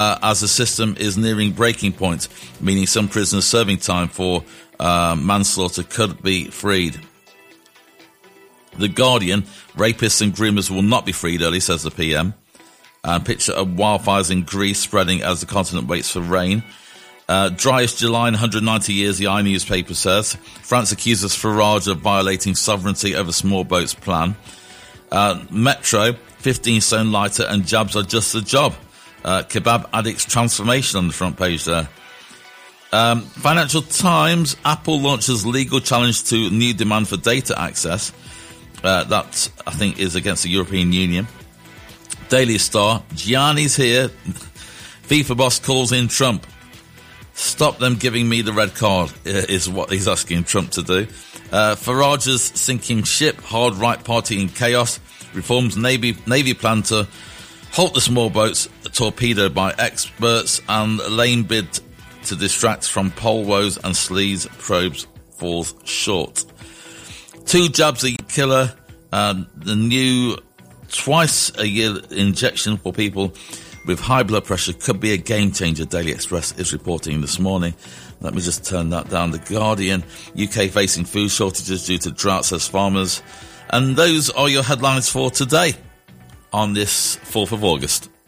as the system is nearing breaking point, meaning some prisoners serving time for manslaughter could be freed. The Guardian, rapists and groomers will not be freed early, says the PM. Picture of wildfires in Greece spreading as the continent waits for rain. Driest July in 190 years, the I newspaper says. France accuses Farage of violating sovereignty over small boats plan. Metro, 15-stone lighter and jabs are just a job. Kebab addicts transformation on the front page there. Financial Times, Apple launches legal challenge to new demand for data access. That, I think, is against the European Union. Daily Star, Gianni's here. FIFA boss calls in Trump. Stop them giving me the red card, is what he's asking Trump to do. Farage's sinking ship, hard right party in chaos. Reforms Navy plan to halt the small boats torpedoed by experts, and lame bid to distract from poll woes and sleaze probes falls short. 2 jabs a killer, the new twice-a-year injection for people with high blood pressure could be a game changer, Daily Express is reporting this morning. Let me just turn that down. The Guardian, UK facing food shortages due to drought, says farmers. And those are your headlines for today on this 4th of August.